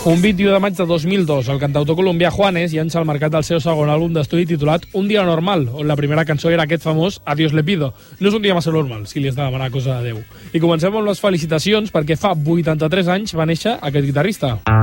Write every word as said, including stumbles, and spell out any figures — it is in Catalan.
Un vint-i-u de maig de dos mil dos, el cantautor colombià Juanes llança al mercat el seu segon àlbum d'estudi titulat Un dia normal, on la primera cançó era aquest famós A Dios le pido. No és un dia massa normal, si li has de demanar cosa a Déu. I comencem amb les felicitacions, perquè fa vuitanta-tres anys va néixer aquest guitarrista.